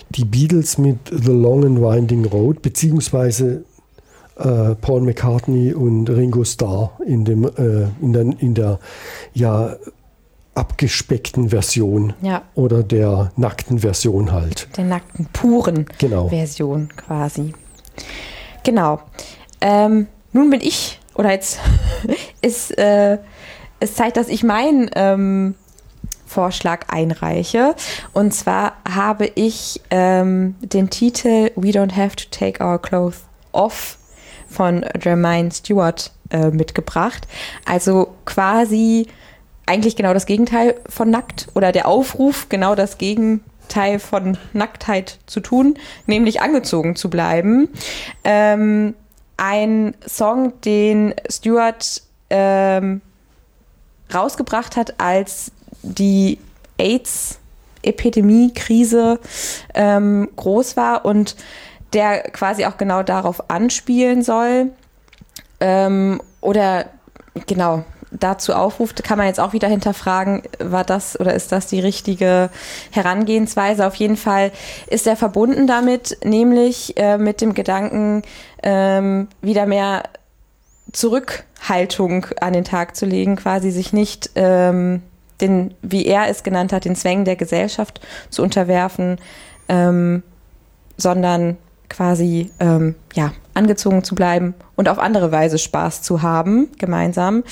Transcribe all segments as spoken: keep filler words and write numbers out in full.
die Beatles mit The Long and Winding Road, beziehungsweise äh, Paul McCartney und Ringo Starr in, dem, äh, in, der, in der ja, abgespeckten Version ja. oder der nackten Version halt. Der nackten, puren genau. Version quasi. Genau. Ähm, nun bin ich, oder jetzt ist äh, es Zeit, dass ich meinen ähm, Vorschlag einreiche. Und zwar habe ich ähm, den Titel We Don't Have to Take Our Clothes Off von Jermaine Stewart äh, mitgebracht. Also quasi eigentlich genau das Gegenteil von nackt oder der Aufruf, genau das Gegenteil von Nacktheit zu tun, nämlich angezogen zu bleiben. Ähm, ein Song, den Stewart ähm, rausgebracht hat, als die AIDS-Epidemie-Krise ähm, groß war und der quasi auch genau darauf anspielen soll ähm, oder genau dazu aufruft, kann man jetzt auch wieder hinterfragen, war das oder ist das die richtige Herangehensweise? Auf jeden Fall ist er verbunden damit, nämlich äh, mit dem Gedanken, ähm, wieder mehr Zurückhaltung an den Tag zu legen, quasi sich nicht ähm, den, wie er es genannt hat, den Zwängen der Gesellschaft zu unterwerfen, ähm, sondern quasi ähm, ja, angezogen zu bleiben und auf andere Weise Spaß zu haben, gemeinsam.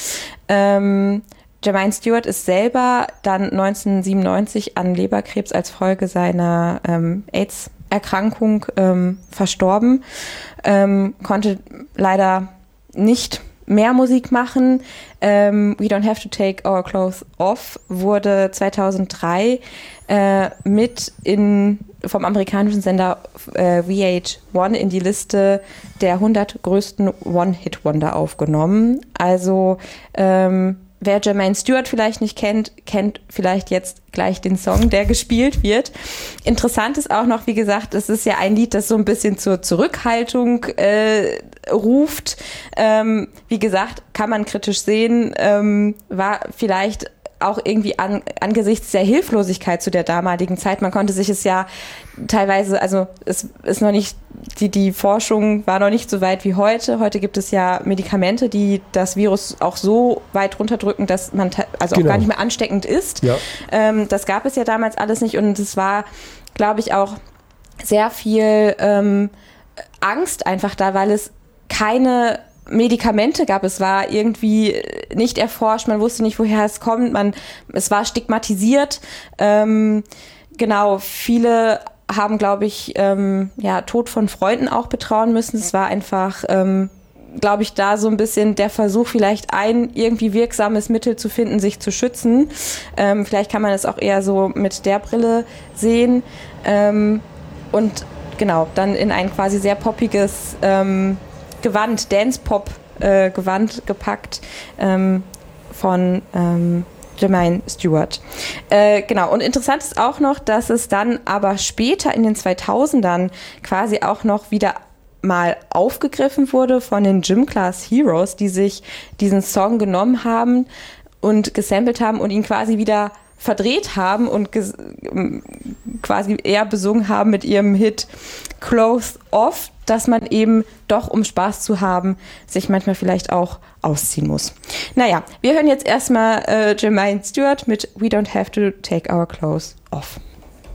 Ähm, Jermaine Stewart ist selber dann neunzehnhundertsiebenundneunzig an Leberkrebs als Folge seiner ähm, AIDS-Erkrankung ähm, verstorben, ähm, konnte leider nicht mehr Musik machen. Ähm, We Don't Have to Take Our Clothes Off wurde zweitausenddrei äh, mit in, vom amerikanischen Sender äh, V H eins in die Liste der hundert größten One-Hit-Wonder aufgenommen. Also ähm, wer Jermaine Stewart vielleicht nicht kennt, kennt vielleicht jetzt gleich den Song, der gespielt wird. Interessant ist auch noch, wie gesagt, es ist ja ein Lied, das so ein bisschen zur Zurückhaltung äh, ruft. Ähm, wie gesagt, kann man kritisch sehen, ähm, war vielleicht auch irgendwie an, angesichts der Hilflosigkeit zu der damaligen Zeit. Man konnte sich es ja teilweise, also es ist noch nicht, die, die Forschung war noch nicht so weit wie heute. Heute gibt es ja Medikamente, die das Virus auch so weit runterdrücken, dass man te- also genau. auch gar nicht mehr ansteckend ist. Ja. Ähm, das gab es ja damals alles nicht und es war, glaube ich, auch sehr viel ähm, Angst einfach da, weil es keine Medikamente gab. Es war irgendwie nicht erforscht, man wusste nicht, woher es kommt, man, es war stigmatisiert. Ähm, genau, viele haben, glaube ich, ähm, ja, Tod von Freunden auch betrauen müssen. Es war einfach, ähm, glaube ich, da so ein bisschen der Versuch, vielleicht ein irgendwie wirksames Mittel zu finden, sich zu schützen. Ähm, vielleicht kann man es auch eher so mit der Brille sehen. Ähm, und genau, dann in ein quasi sehr poppiges ähm, Gewand, Dance-Pop-Gewand äh, gepackt ähm, von ähm, Jermaine Stewart. Äh, genau, und interessant ist auch noch, dass es dann aber später in den zweitausendern quasi auch noch wieder mal aufgegriffen wurde von den Gym Class Heroes, die sich diesen Song genommen haben und gesampelt haben und ihn quasi wieder verdreht haben und ges- quasi eher besungen haben mit ihrem Hit Clothes Off, dass man eben doch, um Spaß zu haben, sich manchmal vielleicht auch ausziehen muss. Naja, wir hören jetzt erstmal äh, Jermaine Stewart mit We Don't Have to Take Our Clothes Off.